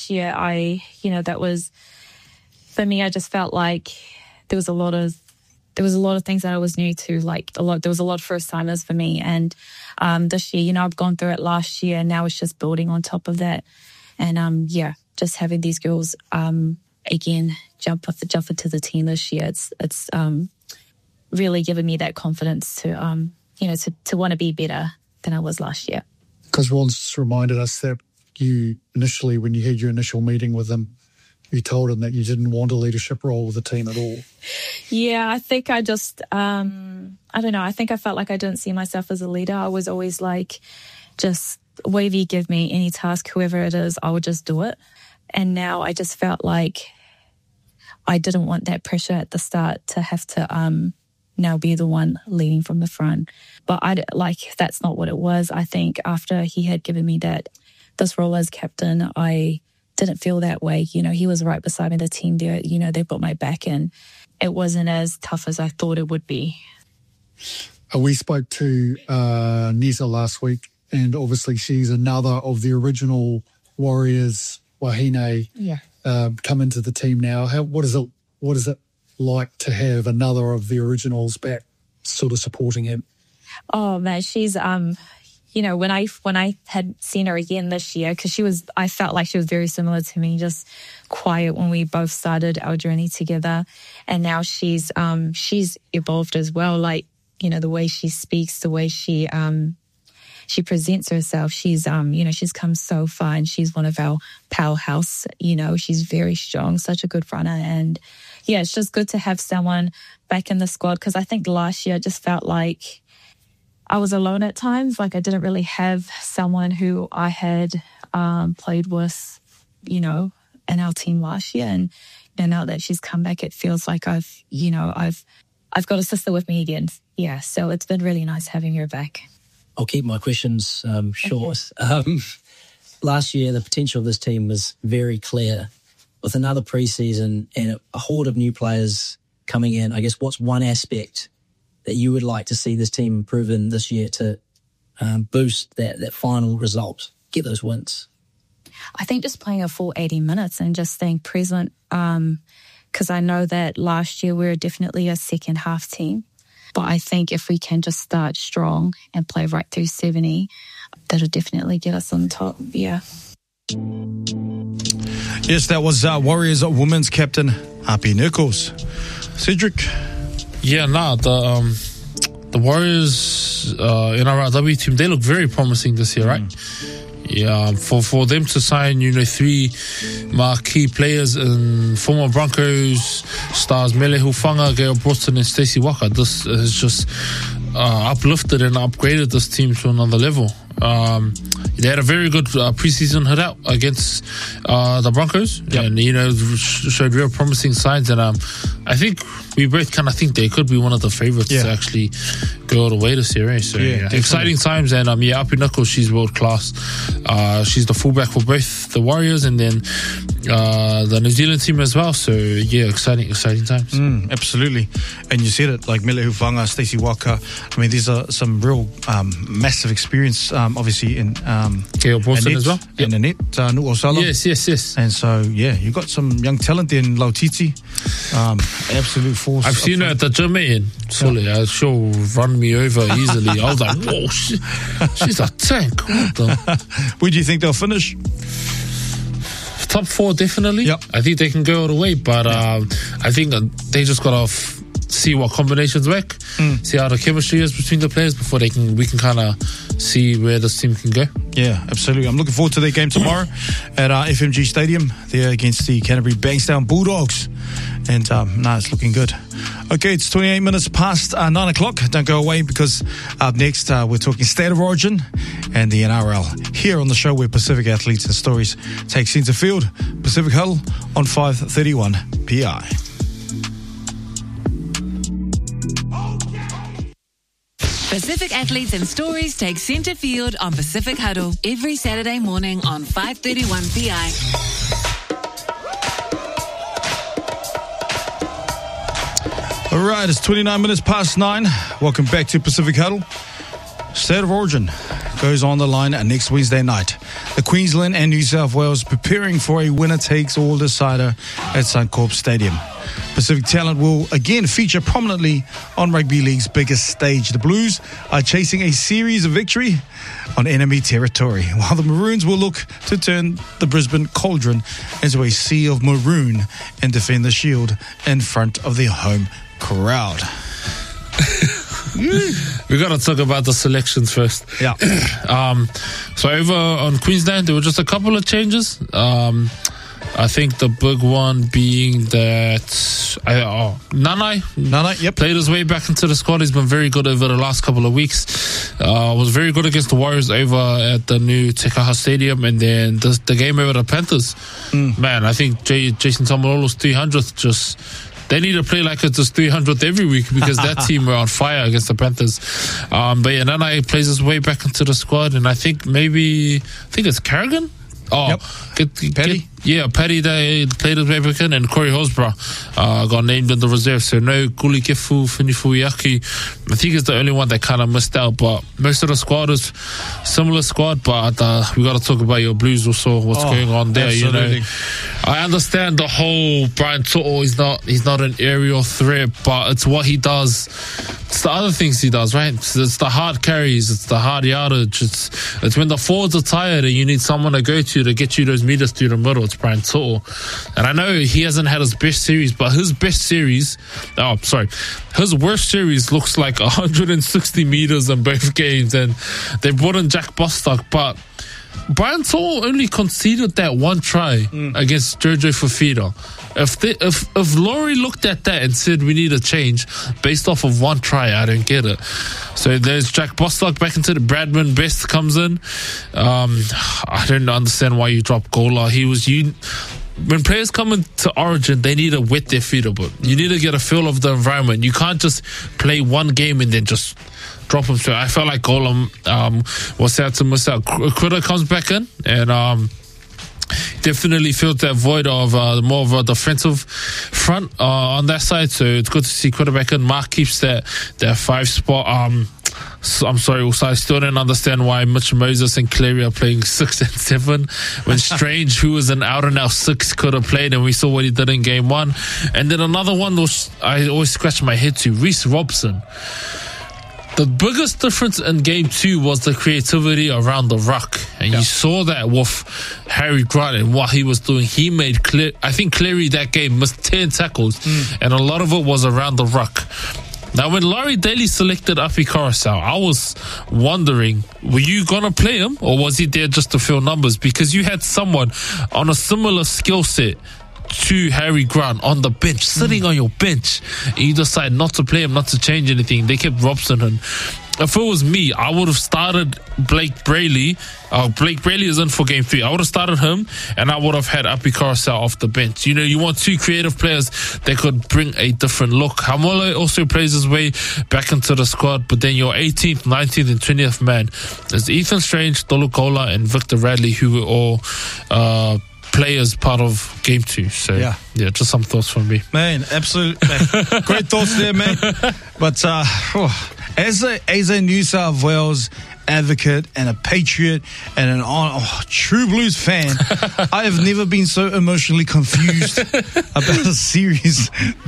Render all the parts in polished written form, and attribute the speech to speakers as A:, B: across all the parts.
A: Yeah, that was, for me, I just felt like there was a lot of things that I was new to, there was a lot of first timers for me. And this year, I've gone through it last year and now it's just building on top of that. And just having these girls again jump into the team this year, it's really given me that confidence to want to be better than I was last year.
B: Because Ron's reminded us that you initially, when you had your initial meeting with them, you told him that you didn't want a leadership role with the team at all.
A: Yeah, I think I just, I don't know, I think I felt like I didn't see myself as a leader. I was always like, just whatever you give me, any task, whoever it is, I would just do it. And now I just felt like I didn't want that pressure at the start to have to now be the one leading from the front. But that's not what it was. I think after he had given me this role as captain, I didn't feel that way. He was right beside me, the team there, they put my back in. It wasn't as tough as I thought it would be.
B: We spoke to Nisa last week, and obviously she's another of the original Warriors, Wahine, come into the team now. What is it like to have another of the originals back sort of supporting him?
A: Oh man, she's when I had seen her again this year, because I felt like she was very similar to me, just quiet when we both started our journey together. And now she's evolved as well. The way she speaks, the way she presents herself. She's she's come so far, and she's one of our powerhouse. She's very strong, such a good runner. And yeah, it's just good to have someone back in the squad, because I think last year I just felt like I was alone at times. Like I didn't really have someone who I had played with, in our team last year. And now that she's come back, it feels like I've got a sister with me again. Yeah, so it's been really nice having her back.
C: I'll keep my questions short. Okay. Last year, the potential of this team was very clear. With another pre-season and a horde of new players coming in, I guess what's one aspect that you would like to see this team improve in this year to boost that final result, get those wins?
A: I think just playing a full 80 minutes and just staying present, because I know that last year we were definitely a second half team. But I think if we can just start strong and play right through 70, that'll definitely get us on top, yeah.
D: Yes, that was Warriors women's captain, Api Nichols. Cedric?
E: Yeah, the Warriors in our RW team, they look very promising this year, right? Yeah, for them to sign, 3 marquee players and former Broncos stars Mele Hufanga, Gail Broughton and Stacey Waka, this has just uplifted and upgraded this team to another level. They had a very good preseason hit out against the Broncos, and showed real promising signs. And I think we both kind of think they could be one of the favourites to actually go all the way this year. So exciting times. And Api Nichols, she's world class. She's the fullback for both the Warriors and then the New Zealand team as well. So exciting times.
D: Absolutely. And you said it, like Mele Hufanga, Stacey Waka. I mean, these are some real massive experience, obviously in
E: Gail Boston as well,
D: and Annette Nu'osala.
E: Yes.
D: And so you've got some young talent there in Lautiti. Absolute force.
E: I've seen her at the gym, and she'll run me over easily. I was like, whoa, she's a tank.
D: Where do you think they'll finish?
E: Top 4, definitely.
D: Yep.
E: I think they can go all the way, but I think they just got to see what combinations work, see how the chemistry is between the players before we can kind of see where this team can go.
D: Yeah, absolutely. I'm looking forward to their game tomorrow at FMG Stadium. They're against the Canterbury Bankstown Bulldogs. And it's looking good. Okay, it's 28 minutes past 9 o'clock. Don't go away, because up next we're talking State of Origin and the NRL here on the show where Pacific Athletes and Stories take centre field. Pacific Huddle on 531 PI.
F: Pacific Athletes and Stories take centre field on Pacific Huddle every Saturday morning on 531 PI.
D: All right, it's 29 minutes past 9. Welcome back to Pacific Huddle. State of Origin goes on the line next Wednesday night. the Queensland and New South Wales preparing for a winner-takes-all decider at Suncorp Stadium. Pacific Talent will again feature prominently on Rugby League's biggest stage. The Blues are chasing a series of victory on enemy territory, while the Maroons will look to turn the Brisbane Cauldron into a sea of maroon and defend the Shield in front of their home crowd.
E: We got to talk about the selections first.
D: Yeah.
E: So over on Queensland, there were just a couple of changes. I think the big one being that Nanai
D: yep,
E: played his way back into the squad. He's been very good over the last couple of weeks. Was very good against the Warriors over at the new Te Kaha Stadium, and then the game over the Panthers. Man, I think Jason Taumalolo's 300th they need to play like it's his 300th every week, because that team were on fire against the Panthers. But yeah, Nanai plays his way back into the squad, and I think it's Carrigan.
D: Yep.
E: Paddy? Paddy, they played his way back in, and Corey Hosborough got named in the reserve. So no Guli Kefu, Funifuiaki. I think it's the only one that kind of missed out, but most of the squad is similar squad. But we got to talk about your Blues also, what's going on there.
D: Absolutely.
E: You know, I understand the whole Brian To'o, he's not an aerial threat, but it's what he does. It's the other things he does, right? It's the hard carries, it's the hard yardage. It's when the forwards are tired and you need someone to go to get you those meters through the middle. It's Brian To'o. And I know he hasn't had his best series, but his worst series looks like 160 meters in both games, and they brought in Jack Bostock, but Brian To'o only conceded that one try against Jojo Fafita. If Laurie looked at that and said we need a change based off of one try, I don't get it. So there's Jack Bostock back into the Bradman. Best comes in. I don't understand why you drop Gola. When players come into Origin, they need to wet their feet a bit. You need to get a feel of the environment. You can't just play one game and then just drop him straight. I felt like Golem was sad to miss out. Critter comes back in and definitely filled that void of more of a defensive front on that side. So it's good to see Critter back in. Mark keeps that 5 spot. I'm sorry, also, I still don't understand why Mitch Moses and Cleary are playing 6 and 7 when Strange, who was an out-and-out 6, could have played, and we saw what he did in game 1. And then another one was I always scratch my head to, Reece Robson. The biggest difference in game 2 was the creativity around the ruck. And you saw that with Harry Grant and what he was doing. He made I think Cleary that game missed 10 tackles, and a lot of it was around the ruck. Now, when Laurie Daly selected Api Coruscant, I was wondering, were you going to play him, or was he there just to fill numbers? Because you had someone on a similar skill set to Harry Grant on the bench, sitting on your bench, and you decide not to play him, not to change anything. They kept Robson in. If it was me, I would have started Blake Brayley. Blake Brayley is in for game 3. I would have started him, and I would have had Api Coruscant off the bench. You know, you want 2 creative players that could bring a different look. Hamole also plays his way back into the squad, but then your 18th, 19th, and 20th man is Ethan Strange, Tolu Kola, and Victor Radley, who were all players part of game 2. So yeah, just some thoughts from me,
D: man. Absolutely, man. Great thoughts there, man. But as a New South Wales advocate and a patriot and true Blues fan, I have never been so emotionally confused about a series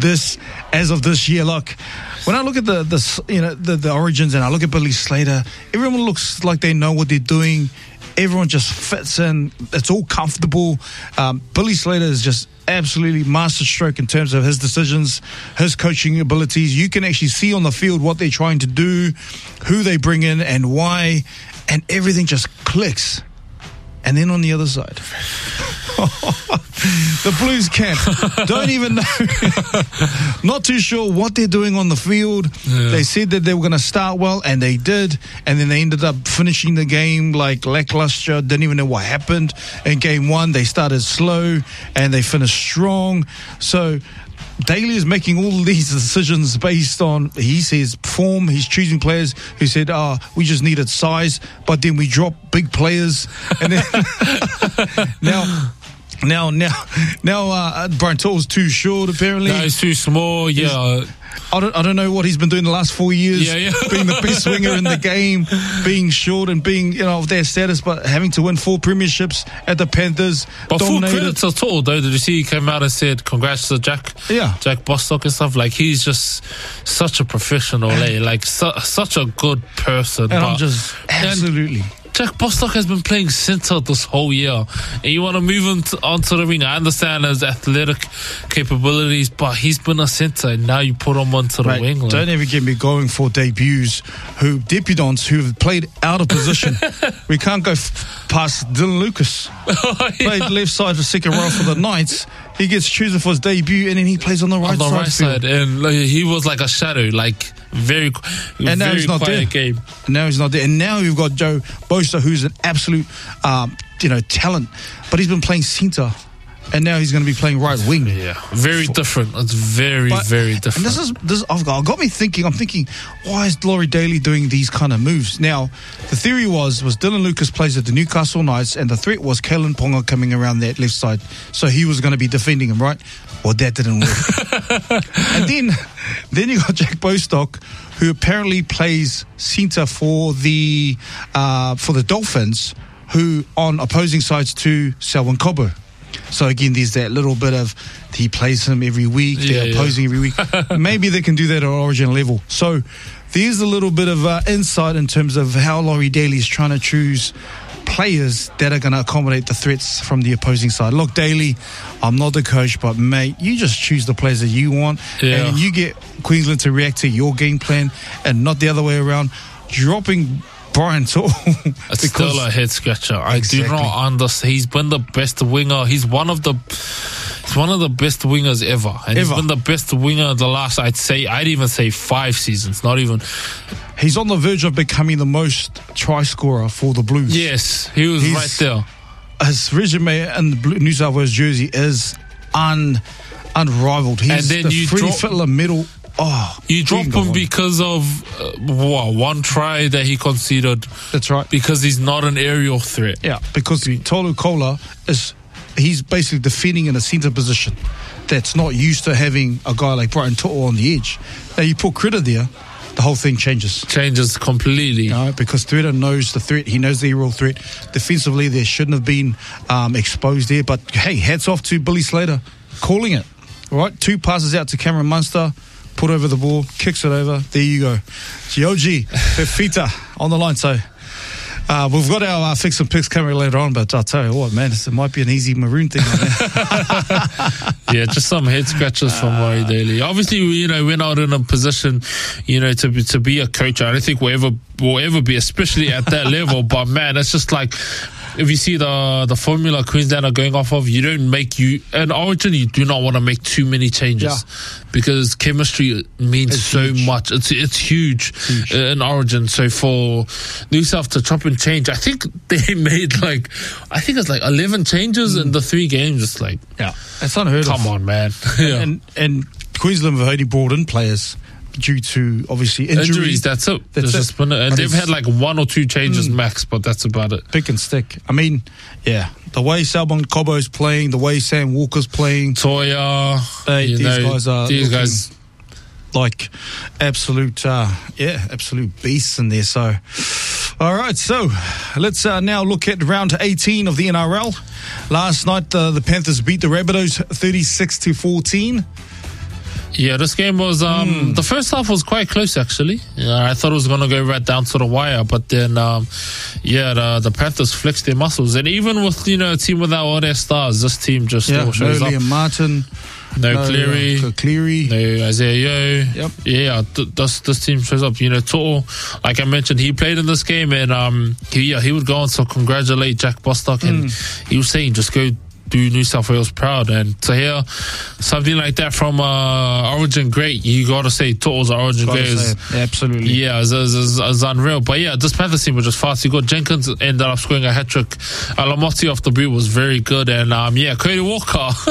D: as of this year. Look, when I look at the Origins and I look at Billy Slater, everyone looks like they know what they're doing. Everyone just fits in. It's all comfortable. Billy Slater is just absolutely masterstroke in terms of his decisions, his coaching abilities. You can actually see on the field what they're trying to do, who they bring in and why, and everything just clicks. And then on the other side, the Blues camp don't even know. Not too sure what they're doing on the field. Yeah. They said that they were going to start well, and they did. And then they ended up finishing the game like lackluster. Didn't even know what happened. In game 1, they started slow, and they finished strong. So Daly is making all these decisions based on, he says, form. He's choosing players who said, we just needed size, but then we dropped big players. And then now Now, Brian To'o's too short, apparently.
E: No, he's too small, yeah.
D: I don't know what he's been doing the last 4 years.
E: Yeah.
D: Being the best winger in the game, being short and being, of their status, but having to win 4 premierships at the Panthers.
E: But full credit to To'o, though. Did you see he came out and said congrats to Jack Bostock and stuff? Like, he's just such a professional, like such a good person.
D: And I'm just absolutely...
E: Jack Bostock has been playing centre this whole year, and you want to move him onto the wing. I understand his athletic capabilities, but he's been a centre, and now you put him onto the wing.
D: Don't ever get me going for debutants who've played out of position. We can't go past Dylan Lucas. Played left side for second row for the Knights. He gets chosen for his debut, and then he plays on the right side.
E: And he was like a shadow, like very quiet game.
D: Now he's not there. And now you've got Joe Bosa, who's an absolute, talent. But he's been playing centre, and now he's going to be playing right wing.
E: Yeah, very different. It's very different.
D: And this got me thinking. I'm thinking, why is Laurie Daly doing these kind of moves? Now, the theory was Dylan Lucas plays at the Newcastle Knights, and the threat was Kalen Ponga coming around that left side, so he was going to be defending him, right? Well, that didn't work. And then you got Jack Bostock, who apparently plays centre for the Dolphins, who on opposing sides to Selwyn Cobbo. So again, there's that little bit of he plays him every week, they're opposing every week. Maybe they can do that at origin level. So there's a little bit of insight in terms of how Laurie Daly is trying to choose players that are going to accommodate the threats from the opposing side. Look, Daly, I'm not the coach, but mate, you just choose the players that you want, and you get Queensland to react to your game plan and not the other way around. Dropping Brian To'o.
E: It's still a head scratcher. I do not understand. He's been the best winger. He's one of the best wingers ever. And he's been the best winger the last, I'd even say 5 seasons. Not even.
D: He's on the verge of becoming the most try scorer for the Blues.
E: Yes, he's right there.
D: His resume in the New South Wales jersey is unrivaled. He's the free fiddler middle.
E: You drop him because of one try that he conceded.
D: That's right.
E: Because he's not an aerial threat.
D: Yeah, because Tolu Kola he's basically defending in a centre position that's not used to having a guy like Brian To'o on the edge. Now you put Critter there, the whole thing changes.
E: Changes completely.
D: Because Critter knows the threat. He knows the aerial threat. Defensively, there shouldn't have been exposed there. But hey, hats off to Billy Slater calling it. All right, 2 passes out to Cameron Munster. Put over the ball, kicks it over. There you go. Gioji Fifita on the line. So we've got our fix and picks coming later on, but I'll tell you what, man, it might be an easy maroon thing on there.
E: Yeah, just some head scratches from Laurie Daly. Obviously, we're not in a position, to be a coach. I don't think we'll ever be, especially at that level. But man, it's just like, if you see the formula Queensland are going off of, you don't make in Origin, you do not want to make too many changes because chemistry means huge. Much. It's huge in Origin. So for New South to chop and change, I think they made it's 11 changes in the 3 games. It's like,
D: it's unheard of.
E: Come on, man.
D: And Queensland have only brought in players due to obviously injuries.
E: That's it. And they've had 1 or 2 changes max, but that's about it.
D: Pick and stick. I mean, the way Selwyn Cobbo's playing, the way Sam Walker's playing,
E: Toya,
D: these guys like absolute beasts in there. So, all right, so let's now look at round 18 of the NRL. Last night, the Panthers beat the Rabbitohs 36-14.
E: Yeah, this game was, the first half was quite close, actually. I thought it was going to go right down to the wire, but then, the Panthers flexed their muscles. And even with, a team without all their stars, this team just still shows up.
D: No Liam Martin.
E: No Cleary. No Isaiah Yeo.
D: Yep.
E: Yeah, this team shows up. To'o, like I mentioned, he played in this game, and he would go on to congratulate Jack Bostock, and he was saying, just go do New South Wales proud. And to hear something like that from Origin great, you got to say To'o's Origin great.
D: Absolutely.
E: Yeah, is unreal. But yeah, this Panthers team was just fast. You got Jenkins ended up scoring a hat-trick. Alamoti off the boot was very good. And Cody Walker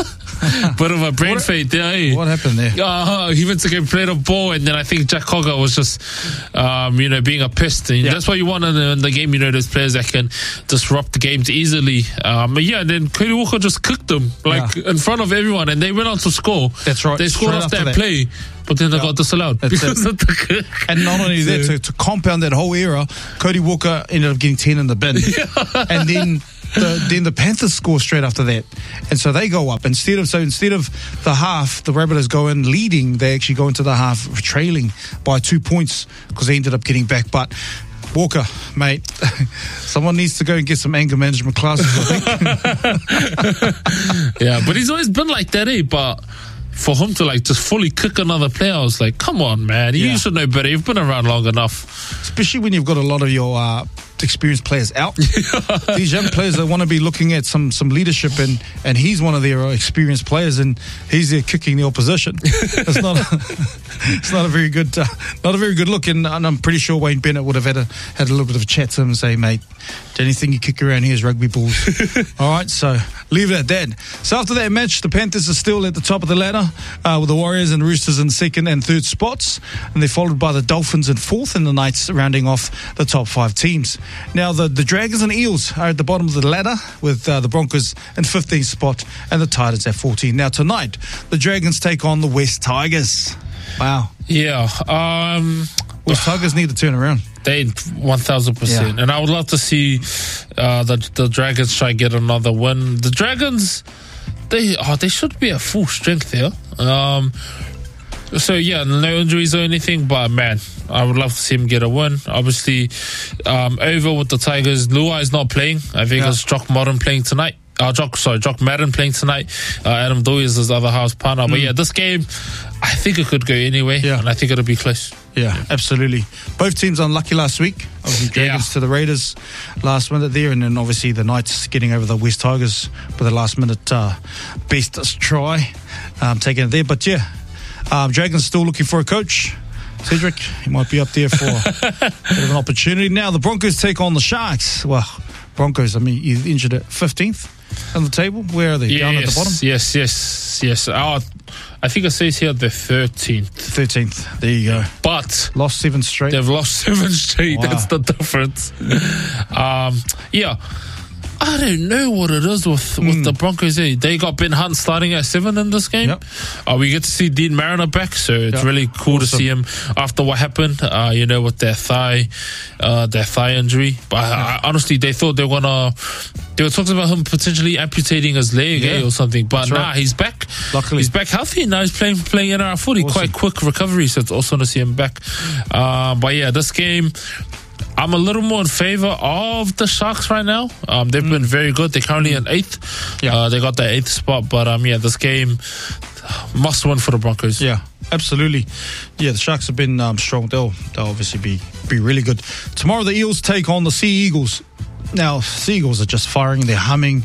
E: bit of a brain fade there. Eh?
D: What happened there?
E: He went to go play the ball, and then I think Jack Cogger was just, being a pest. And that's what you want in the game. Those players that can disrupt the games easily. And then Cody Walker just cooked them in front of everyone, and they went on to score.
D: That's right.
E: They scored off that play. But then they got disallowed because of the kick.
D: And not only that, to compound that whole era, Cody Walker ended up getting 10 in the bin. And then the Panthers score straight after that. And so they go up. Instead of the half, the Rabbitohs go in leading, they actually go into the half trailing by 2 points because they ended up getting back. But Walker, mate, someone needs to go and get some anger management classes, I think.
E: Yeah, but he's always been like that, But for him to just fully kick another player, I was like, come on, man. You should know better. You've been around long enough.
D: Especially when you've got a lot of your experienced players out. These young players, they want to be looking at some leadership, and he's one of their experienced players, and he's there kicking the opposition. It's not a very good look. And I'm pretty sure Wayne Bennett would have had a little bit of a chat to him and say, mate, the only thing you kick around here is rugby balls. All right, so leave it at that. So after that match, the Panthers are still at the top of the ladder with the Warriors and Roosters in second and third spots, and they're followed by the Dolphins in fourth, and the Knights rounding off the top 5 teams. Now the Dragons and Eels are at the bottom of the ladder with the Broncos in 15th spot and the Titans at 14. Now tonight, the Dragons take on the West Tigers. Wow.
E: Yeah.
D: West Tigers need to turn around.
E: They 1,000%. And I would love to see the Dragons try and get another win. The Dragons, they should be at full strength here. So no injuries or anything, but man, I would love to see him get a win. Obviously, over with the Tigers, Luai is not playing. I think it's Jock Madden playing tonight. Jock Madden playing tonight. Adam Dewey is his other house partner. But this game, I think it could go anyway, and I think it'll be close.
D: Yeah, absolutely. Both teams unlucky last week. Obviously, Dragons to the Raiders last minute there, and then obviously the Knights getting over the West Tigers with the last minute best try, taking it there. But Dragons still looking for a coach. Cedric, he might be up there for a bit of an opportunity. Now the Broncos take on the Sharks. Well, Broncos, you injured at 15th on the table. Where are they? Down at the bottom?
E: Yes. I think it says here they're 13th.
D: 13th. There you go.
E: But
D: lost 7 straight.
E: They've lost 7 straight. Wow. That's the difference. I don't know what it is with the Broncos. They got Ben Hunt starting at 7 in this game. Yep. We get to see Dean Mariner back, so it's really cool to see him after what happened, with their thigh injury. But honestly, they thought they were talking about him potentially amputating his leg or something. But he's back. Luckily. He's back healthy. Now he's playing NRL footy. Awesome. Quite quick recovery, so it's awesome to see him back. This game, I'm a little more in favour of the Sharks right now. They've been very good. They're currently in 8th. They got their 8th spot. But this game, must win for the Broncos.
D: Yeah, absolutely. Yeah, the Sharks have been strong. They'll obviously be really good. Tomorrow the Eels take on the Sea Eagles. Now, Sea Eagles are just firing. They're humming.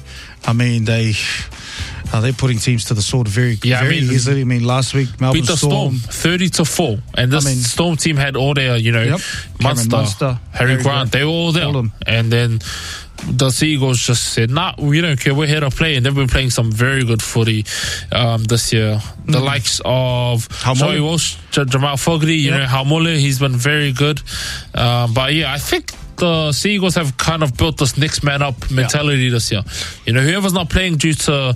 D: They're putting teams to the sword very easily. Last week, Melbourne
E: beat the Storm 30-4. And this Storm team had all their, Munster, Harry Grant, they were all there. And then the Sea Eagles just said, we don't care, we're here to play. And they've been playing some very good footy this year. The likes of Joey Walsh, Jamal Fogarty, Haumole, he's been very good. I think the Sea Eagles have kind of built this next man up mentality this year. Whoever's not playing due to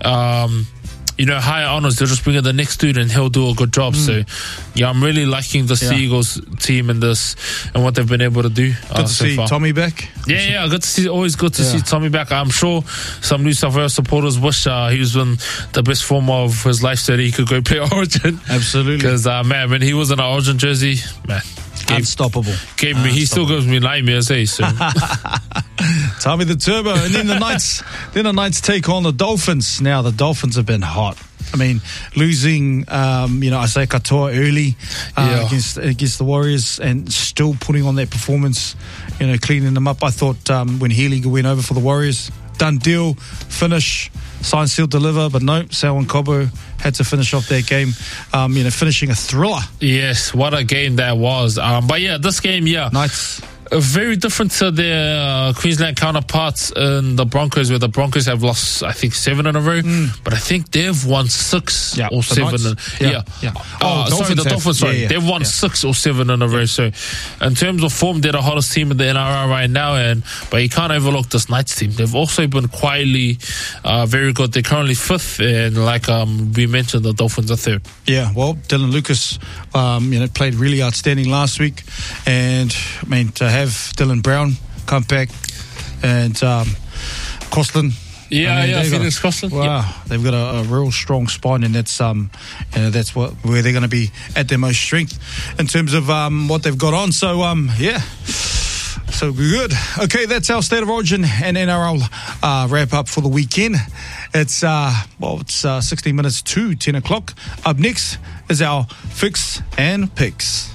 E: higher honours, they'll just bring in the next dude and he'll do a good job. So I'm really liking the Sea Eagles team in this and what they've been able to do.
D: Good to see far. Tommy back.
E: Good to see. Always good to see Tommy back. I'm sure some New South Wales supporters wish he was in the best form of his life so that he could go play Origin.
D: Absolutely.
E: Because when he was in an Origin jersey,
D: unstoppable.
E: He still gives me nightmares, So.
D: Tommy the Turbo. And then the Knights take on the Dolphins. Now the Dolphins have been hot. Losing Isaiah Katoa early against the Warriors and still putting on that performance, cleaning them up. I thought when Healy went over for the Warriors, done deal, finish, sign, seal, deliver, but no, Selwyn Cobbo had to finish off that game, finishing a thriller.
E: Yes, what a game that was. This game,
D: Knights.
E: very different to their Queensland counterparts in the Broncos, where the Broncos have lost, I think, 7 in a row. But I think they've won 6 or 7. The Dolphins. Sorry, they've won 6 or 7 in a row. So, in terms of form, they're the hottest team in the NRL right now. But you can't overlook this Knights team. They've also been quietly very good. They're currently 5th, and like we mentioned, the Dolphins are 3rd.
D: Yeah, well, Dylan Lucas, played really outstanding last week, and to have Dylan Brown come back and Costin.
E: Phoenix Costin.
D: Wow, they've got a real strong spine, and that's where they're going to be at their most strength in terms of what they've got on. So so good. Okay, that's our State of Origin and NRL wrap up for the weekend. It's 16 minutes to 10 o'clock. Up next is our Fix and Picks.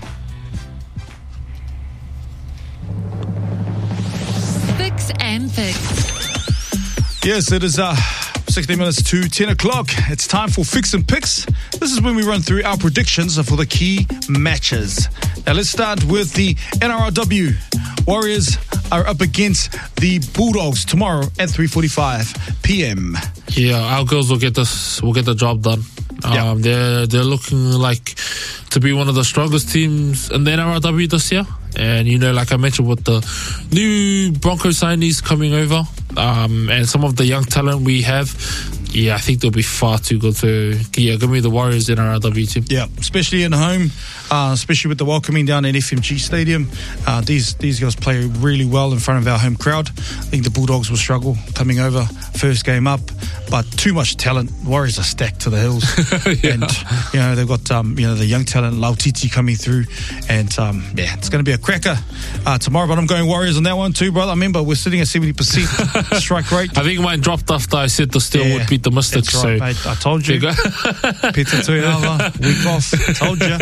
F: Fix and Picks.
D: Yes, it is 16 minutes to 10 o'clock. It's time for Fix and Picks. This is when we run through our predictions for the key matches. Now let's start with the NRLW. Warriors are up against the Bulldogs tomorrow at 3:45 p.m.
E: Yeah, our girls will get the job done. They're looking like to be one of the strongest teams in the NRLW this year. And, like I mentioned, with the new Broncos signees coming over, and some of the young talent we have, I think they'll be far too good to give me the Warriors in our NRLW team. Yeah,
D: especially in home, especially with the welcoming down at FMG Stadium. These guys play really well in front of our home crowd. I think the Bulldogs will struggle coming over first game up, but too much talent. Warriors are stacked to the hills. And, they've got, the young talent, Lautiti coming through. And, it's going to be a cracker tomorrow, but I'm going Warriors on that one too, brother. I remember we're sitting at 70% strike rate.
E: I think mine dropped after I said the Steel would beat the Mystics.
D: That's right, mate. I told you. Peter Tuiava, week off. Told you.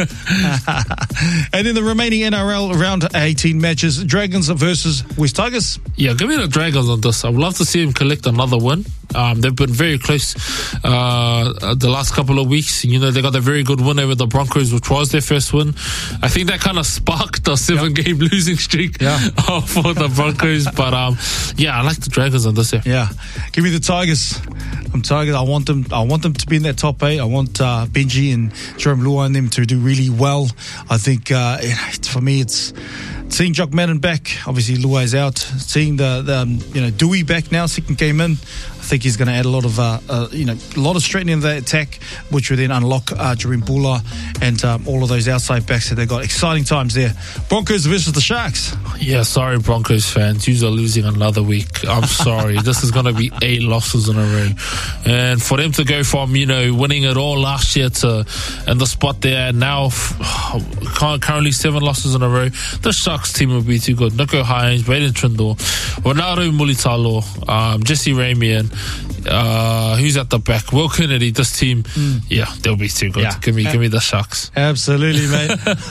D: And then the remaining NRL round 18 matches, Dragons versus West Tigers.
E: Yeah, give me the Dragons on this. I would love to see them collect another win. They've been very close the last couple of weeks. They got a very good win over the Broncos, which was their first win. I think that kind of sparked a 7-game losing streak for the Broncos. But I like the Dragons on this year.
D: Yeah, give me the Tigers. I'm Tigers. I want them to be in that top 8. I want Benji and Jerome Lua and them to do really well. I think for me, it's seeing Jock Madden back. Obviously, Luai's out. Seeing the Dewey back now, second game in. I think he's going to add a lot of straightening of the attack, which will then unlock Jerome Bula and all of those outside backs that they got. Exciting times there. Broncos versus the Sharks.
E: Yeah, sorry, Broncos fans. You are losing another week. I'm sorry. This is going to be 8 losses in a row. And for them to go from, winning it all last year to and the spot they're now currently 7 losses in a row, the Sharks team will be too good. Nico Hines, Braden Trindle, Ronaldo Mulitalo, Jesse Ramian, who's at the back? Will Kennedy. This team, they'll be too good. Give me the Sharks.
D: Absolutely, mate.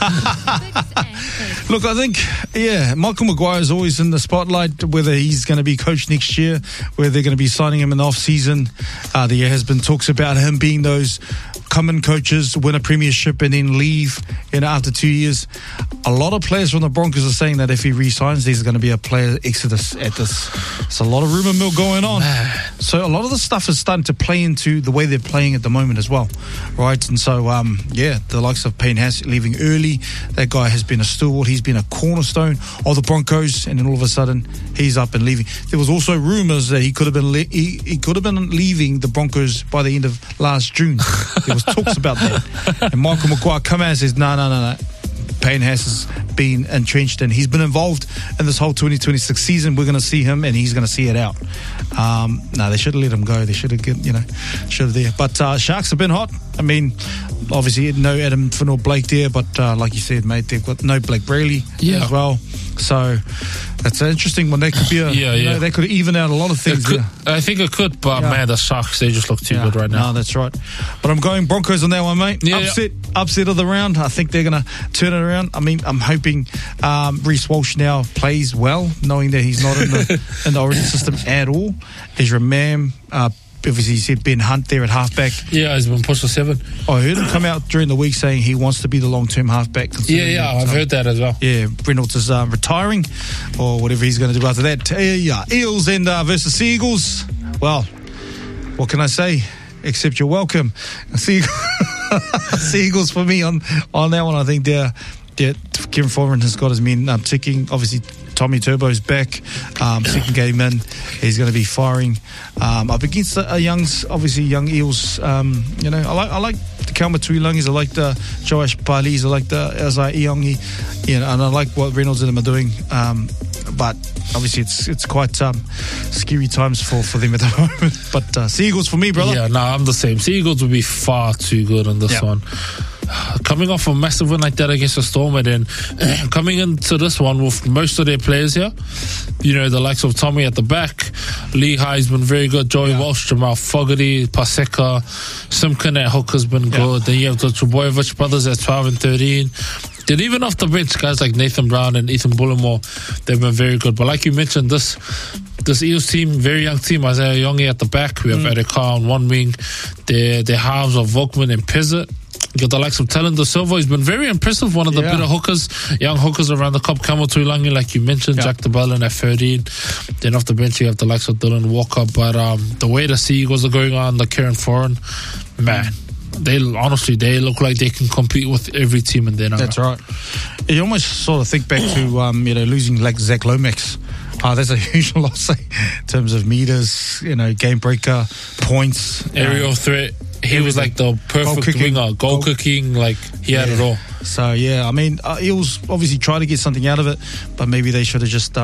D: Look, I think, Michael Maguire is always in the spotlight, whether he's going to be coach next year, whether they're going to be signing him in the off-season. There has been talks about him being those come-in coaches, win a premiership and then leave after 2 years. A lot of players from the Broncos are saying that if he re-signs, there's going to be a player exodus at this. There's a lot of rumour mill going on. So a lot of the stuff is starting to play into the way they're playing at the moment as well, right? And so, the likes of Payne Haas leaving early. That guy has been a stalwart. He's been a cornerstone of the Broncos, and then all of a sudden he's up and leaving. There was also rumours that he could have been leaving the Broncos by the end of last June. There was talks about that, and Michael Maguire come out and says, no. Payne Haas has been entrenched and he's been involved in this whole 2026 season. We're going to see him and he's going to see it out. They should have let him go. They should have there. But Sharks have been hot. I mean, obviously no Adam Finau-Blake there, but like you said, mate, they've got no Blake Brayley as well. So that's an interesting one. That could be they could even out a lot of things.
E: I think it could, but man, the Sharks, they just look too good right now.
D: No, that's right. But I'm going Broncos on that one, mate. Upset of the round. I think they're going to turn it around. I mean, I'm hoping Reece Walsh now plays well, knowing that he's not in the origin system at all. Ezra Mam, obviously, you said Ben Hunt there at halfback.
E: Yeah, he's been pushed to 7.
D: I heard him come out during the week saying he wants to be the long-term halfback.
E: Yeah, I've heard that as well.
D: Yeah, Reynolds is retiring, or whatever he's going to do after that. Eels and versus Seagulls. Well, what can I say? Except you're welcome. Seagulls for me on that one. I think Kieran Foran has got his men ticking. Obviously, Tommy Turbo's back. Second game in, he's going to be firing up against young Eels. I like the Kalma Tuilangis. I like the Joash Palis. I like the Azai Iongi. And I like what Reynolds and them are doing. But obviously, it's quite scary times for them at the moment. But Seagulls for me, brother.
E: Yeah, I'm the same. Seagulls would be far too good on this one. Coming off a massive win like that against the Storm, and then coming into this one with most of their players here, the likes of Tommy at the back, Lee High's been very good, Joey Walsh, Jamal Fogarty, Paseka, Simkin at hook has been good. Then you have the Trebojevic brothers at 12 and 13. Then even off the bench, guys like Nathan Brown and Ethan Bullimore, they've been very good. But like you mentioned, this Eels team, very young team, Isaiah Yongi at the back, we have Erika on one wing, their halves of Volkman and Pizzett. You got the likes of Talon De Silva. He's been very impressive. One of the better hookers, young hookers around the cup. Kamo Tuilangi, like you mentioned, Jack de Belin at 13. Then off the bench, you have the likes of Dylan Walker. But the way the Seagulls are going on, the Kieran Foran, man, they look like they can compete with every team in there now.
D: That's right. You almost sort of think back to losing like Zach Lomax. That's a huge loss in terms of meters, game breaker, points,
E: aerial threat. He was like the perfect winger, goal kicking, like he had it all.
D: So Eels obviously try to get something out of it, but maybe they should have just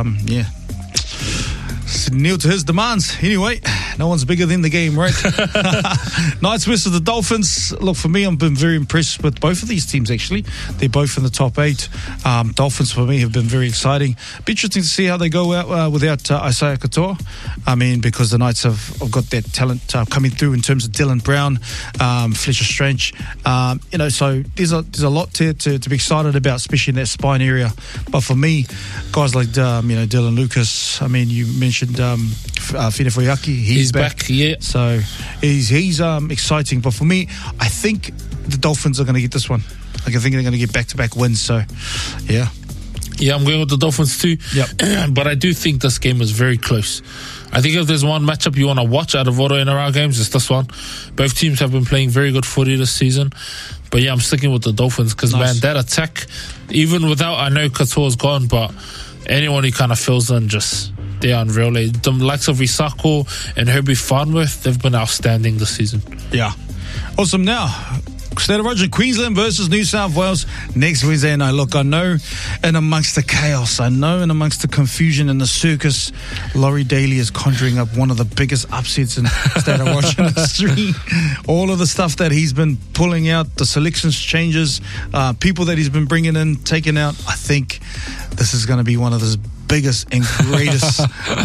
D: kneel to his demands. Anyway, no one's bigger than the game, right? Knights versus the Dolphins. Look, for me, I've been very impressed with both of these teams, actually. They're both in the top 8. Dolphins, for me, have been very exciting. Be interesting to see how they go out without Isaiah Katoa. Because the Knights have got that talent coming through in terms of Dylan Brown, Fletcher Strange. So there's a lot to be excited about, especially in that spine area. But for me, guys like Dylan Lucas, you mentioned Fina Foyaki, he's back.
E: Yeah.
D: So he's exciting. But for me, I think the Dolphins are going to get this one. I think they're going to get back-to-back wins. So, yeah.
E: Yeah, I'm going with the Dolphins too.
D: Yep.
E: But I do think this game is very close. I think if there's one matchup you want to watch out of all the NRL games, it's this one. Both teams have been playing very good footy this season. But yeah, I'm sticking with the Dolphins because, man, that attack, even without, I know Katoa's gone, but anyone who kind of fills in, they're unreal. The likes of Isako and Herbie Farnworth, they've been outstanding this season.
D: Yeah. Awesome. Now, State of Origin, Queensland versus New South Wales next Wednesday night. Look, I know in amongst the chaos, I know in amongst the confusion and the circus, Laurie Daly is conjuring up one of the biggest upsets in State of Origin history. All of the stuff that he's been pulling out, the selections changes, people that he's been bringing in, taking out. I think this is going to be one of those biggest and greatest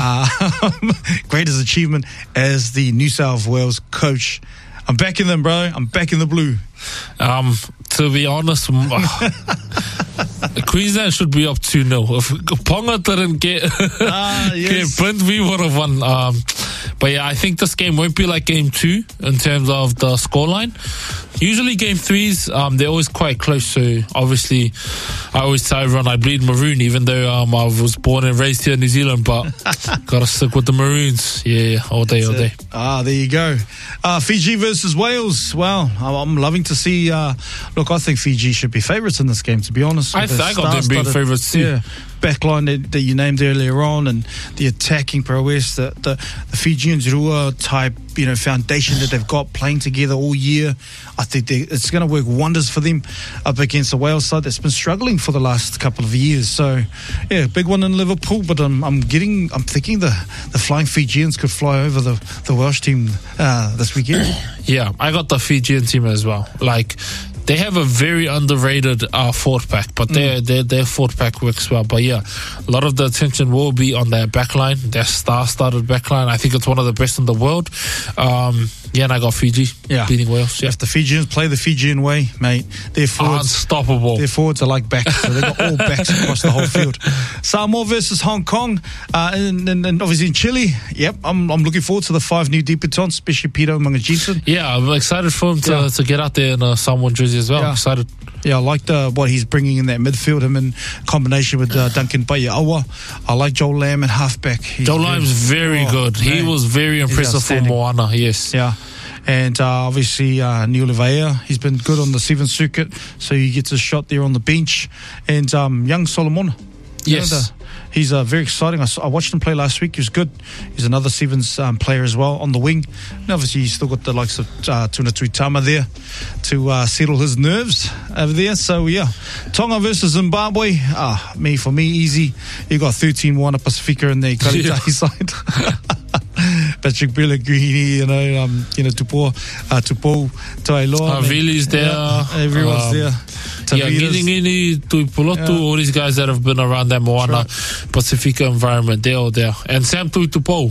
D: greatest achievement as the New South Wales coach. I'm backing them, bro. I'm backing the blue.
E: To be honest, Queensland should be up 2-0. If Ponga didn't get Brent, we would have won. But yeah, I think this game won't be like game 2 in terms of the scoreline. Usually game 3s, they're always quite close. So obviously, I always tell everyone I bleed maroon, even though I was born and raised here in New Zealand. But gotta stick with the Maroons. Yeah, all day.
D: There you go. Fiji versus Wales. Well, I'm loving to see. Look, I think Fiji should be favourites in this game, to be honest.
E: I got them being favourites too.
D: Yeah. Backline that you named earlier on, and the attacking prowess, the Fijians Rua type, foundation that they've got playing together all year. I think it's going to work wonders for them up against the Wales side that's been struggling for the last couple of years. So, yeah, big one in Liverpool. But I'm thinking the Flying Fijians could fly over the Welsh team this weekend.
E: Yeah, I got the Fijian team as well. Like, they have a very underrated forward pack, but their forward pack works well. But yeah, a lot of the attention will be on their back line, their star-studded back line. I think it's one of the best in the world. And I got Fiji beating Wales. Yeah.
D: If the Fijians play the Fijian way, mate, their forwards
E: unstoppable.
D: Their forwards are like backs, so they've got all backs across the whole field. Samoa versus Hong Kong, and obviously in Chile. Yep, I'm looking forward to the 5 new debutants, especially Peter Mangajinson.
E: Yeah, I'm excited for him to get out there in a Samoan jersey as well.
D: Yeah.
E: I'm excited.
D: Yeah, I like what he's bringing in that midfield, him in combination with Duncan Paia'awa. I like Joel Lamb and halfback.
E: Joel Lamb's very good. Man. He was very impressive for Moana, yes.
D: Yeah. And obviously Neil Levaea, he's been good on the 7th circuit, so he gets a shot there on the bench. And young Solomon.
E: Yes.
D: He's very exciting. I watched him play last week. He was good. He's another Sevens player as well on the wing. And obviously, he's still got the likes of Tuna Tuitama there to settle his nerves over there. So, yeah. Tonga versus Zimbabwe. For me, easy. You got 13-1 at Pacifica in the Kalitahi side. Patrick Pellegrini, Tupou Tailoa.
E: Vili's there.
D: Yeah, everyone's there.
E: Ngini, Tuipulotu, all these guys that have been around that Moana Pacifica environment, they're all there. And Sam Tuitupou,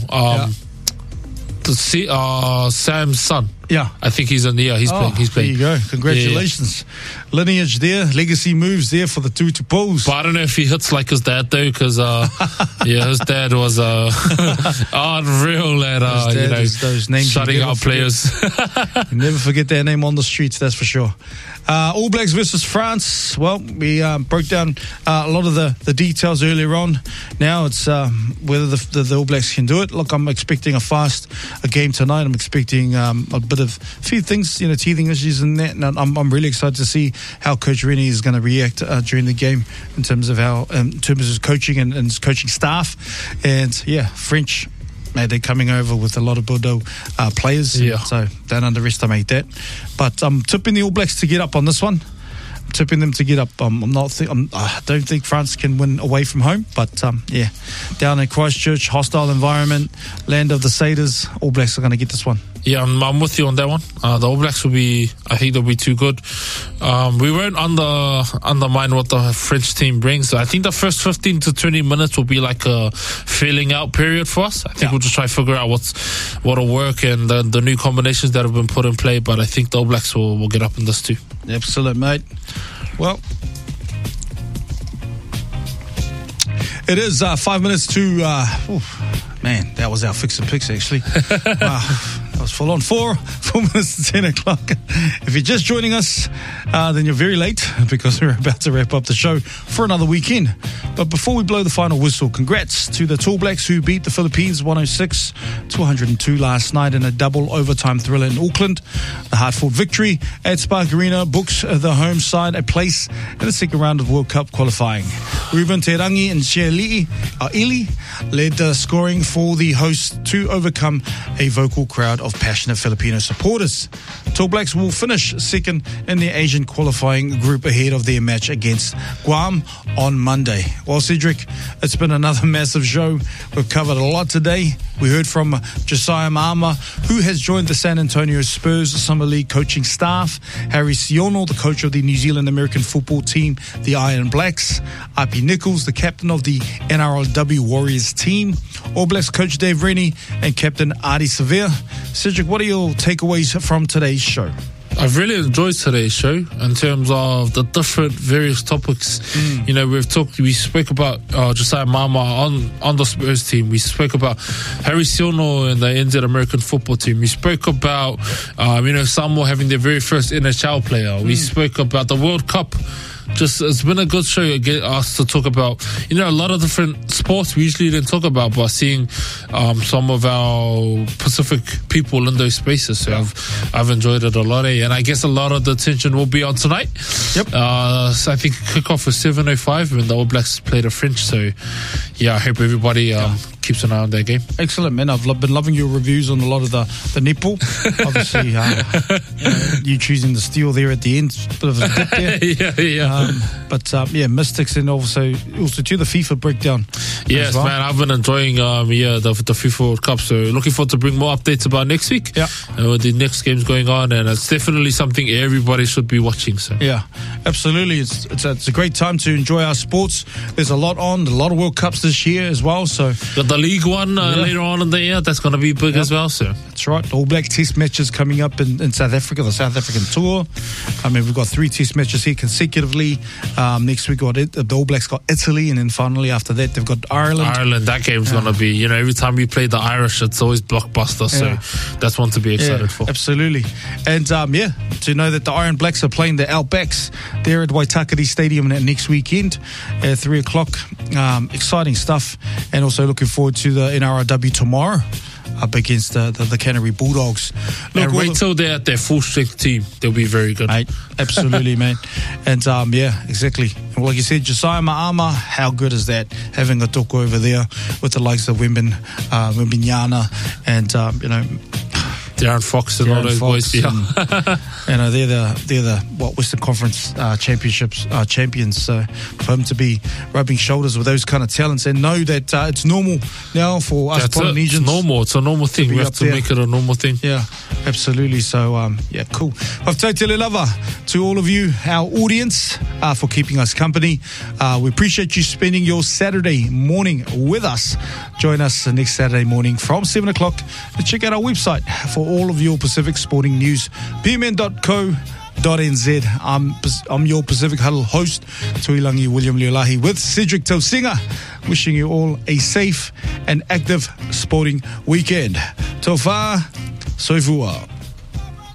E: Sam's son.
D: Yeah.
E: I think he's in the he's playing.
D: There you go. Congratulations. Yeah. Lineage there, legacy moves there for the Tuitupous.
E: But I don't know if he hits like his dad though, because his dad was unreal at
D: those names
E: shutting out players.
D: You never forget their name on the streets, that's for sure. All Blacks versus France. Well, we broke down a lot of the details earlier on. Now it's whether the All Blacks can do it. Look, I'm expecting a game tonight. I'm expecting a few things, teething issues in that. And I'm really excited to see how Coach Rennie is going to react during the game in terms of his coaching and his coaching staff. And French. Mate, they're coming over with a lot of Bordeaux players, so don't underestimate that. But I'm tipping the All Blacks to get up on this one. I'm tipping them to get up. I don't think France can win away from home, but down in Christchurch, hostile environment, land of the Satyrs, All Blacks are going to get this one.
E: Yeah, I'm with you on that one. The All Blacks I think they'll be too good. We won't undermine what the French team brings. I think the first 15 to 20 minutes will be like a feeling out period for us. I think we'll just try to figure out what'll work and the new combinations that have been put in play. But I think the All Blacks will get up in this too.
D: Excellent, mate. Well, it is 5 minutes to... man, that was our fix and picks, actually. Wow. That was full on. 4 minutes to 10 o'clock. If you're just joining us, then you're very late because we're about to wrap up the show for another weekend. But before we blow the final whistle, congrats to the Tall Blacks who beat the Philippines 106-102 last night in a double overtime thriller in Auckland. The hard-fought victory at Spark Arena books the home side a place in the second round of World Cup qualifying. Ruben Terangi and Shea Ili led the scoring for the hosts to overcome a vocal crowd of passionate Filipino supporters. Tall Blacks will finish second in the Asian qualifying group ahead of their match against Guam on Monday. Well, Cedric, it's been another massive show. We've covered a lot today. We heard from Josiah Mama, who has joined the San Antonio Spurs Summer League coaching staff, Harry Siono, the coach of the New Zealand American football team, the Iron Blacks, Api Nichols, the captain of the NRLW Warriors team, All Blacks coach Dave Rennie, and Captain Adi Sevilla. Cedric, what are your takeaways from today's show?
E: I've really enjoyed today's show in terms of the different various topics. We spoke about Josiah Mama on the Spurs team. We spoke about Harry Siono and the NZ American football team. We spoke about Samoa having their very first NHL player. We spoke about the World Cup. It's been a good show to get us to talk about, a lot of different sports we usually didn't talk about, but seeing some of our Pacific people in those spaces. So I've enjoyed it a lot, and I guess a lot of the attention will be on tonight. Yep. So I think kickoff was 7:05 when the All Blacks play the French. So, I hope everybody keeps an eye on that game.
D: Excellent, man. I've been loving your reviews on a lot of the netball. Obviously, you choosing the steal there at the end, bit of a dip there. But Mystics, and also to the FIFA breakdown.
E: Yes, well. Man, I've been enjoying the FIFA World Cup. So looking forward to bring more updates about next week. Yeah, the next game's going on, and it's definitely something everybody should be watching. So
D: yeah, absolutely. It's a great time to enjoy our sports. There's a lot on, a lot of World Cups this year as well. So
E: got the League One later on in the year. That's going to be big as well. So
D: that's right. The All Black Test matches coming up in South Africa, the South African tour. I mean, we've got 3 Test matches here consecutively. Next week, the All Blacks got Italy, and then finally after that, they've got Ireland. That game's going to be, every time we play the Irish, it's always blockbuster. So that's one to be excited for. Absolutely. And to know that the Iron Blacks are playing the Outbacks there at Waitakere Stadium next weekend at 3 o'clock. Exciting stuff. And also looking forward to the NRLW tomorrow up against the Canterbury Bulldogs.
E: Look, and wait till they're at their full strength team. They'll be very good.
D: Mate, absolutely, man. And exactly. And like you said, Josiah Ma'ama, how good is that? Having a toko over there with the likes of Wimbinyana and,
E: Darren Fox and all those boys.
D: Yeah. They're the Western Conference champions. So for him to be rubbing shoulders with those kind of talents and know that it's normal now for us Polynesians.
E: It's normal. It's a normal thing. We have to make it a normal thing.
D: Yeah, absolutely. So, cool. I've totally lava to all of you, our audience, for keeping us company. We appreciate you spending your Saturday morning with us. Join us next Saturday morning from 7 o'clock to check out our website for all of your Pacific sporting news, pmn.co.nz. I'm your Pacific Huddle host, Tuilangi William Leolahi, with Cedric Tausinga, wishing you all a safe and active sporting weekend. Tau wha, soifua.